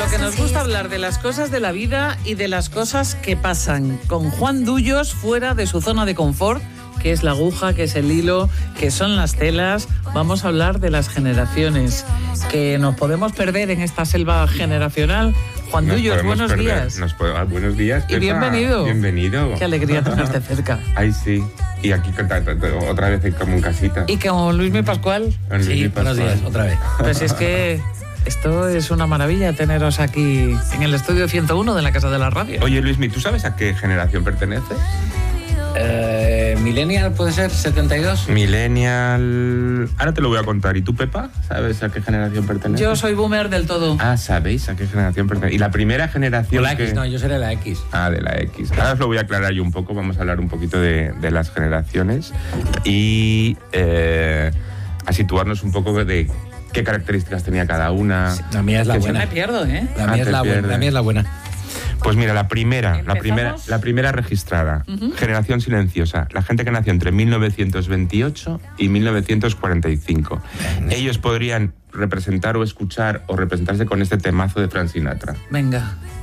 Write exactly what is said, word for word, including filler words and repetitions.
lo que nos gusta hablar de las cosas de la vida y de las cosas que pasan. Con Juan Dullos fuera de su zona de confort, que es la aguja, que es el hilo, que son las telas. Vamos a hablar de las generaciones, que nos podemos perder en esta selva generacional. Juan Nos Dullos, buenos perder. días. Nos puede... ah, buenos días, Pepa. Y bienvenido. Bienvenido. Qué alegría tenerte cerca. Ay, sí. Y aquí otra vez como en casita. Y con Luismi Pascual. Con Sí, Luismi buenos Pascual. días, otra vez. Pues es que esto es una maravilla teneros aquí en el estudio ciento uno de la Casa de la Radio. Oye, Luismi, ¿tú sabes a qué generación pertenece? Eh, Millennial puede ser setenta y dos. Millennial... Ahora te lo voy a contar. ¿Y tú, Pepa? ¿Sabes a qué generación pertenece? Yo soy boomer del todo. Ah, ¿sabéis a qué generación pertenece? Y la primera O generación la que... X, no, yo seré la X. Ah, de la X. Ahora os lo voy a aclarar yo un poco. Vamos a hablar un poquito de, de las generaciones y eh, a situarnos un poco de qué características tenía cada una. La mía es la Que Yo buena. me pierdo, ¿eh? La Ah, mía, es te la, buena. pierdes. la mía es la buena. Pues mira, la primera, la ¿Empezamos? primera, la primera registrada, Ujú. generación silenciosa, la gente que nació entre mil novecientos veintiocho y mil novecientos cuarenta y cinco. Ellos podrían representar o escuchar o representarse con este temazo de Frank Sinatra. Venga.